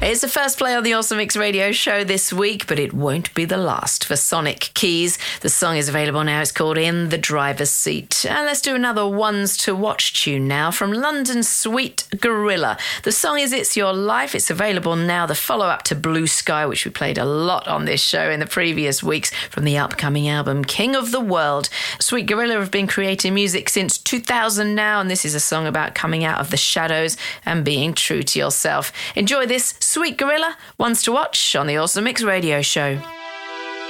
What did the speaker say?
It's the first play on the Awesome Mix Radio show this week, but it won't be the last for Sonic Keys. The song is available now. It's called In the Driver's Seat. And let's do another ones to watch tune now from London Sweet Gorilla. The song is It's Your Life. It's available now. The follow-up to Blue Sky, which we played a lot on this show in the previous weeks from the upcoming album King of the World. Sweet Gorilla have been creating music since 2000 now, and this is a song about coming out of the shadows and being true to yourself. Enjoy this, Sweet Gorilla, ones to watch on the Awesome Mix Radio show.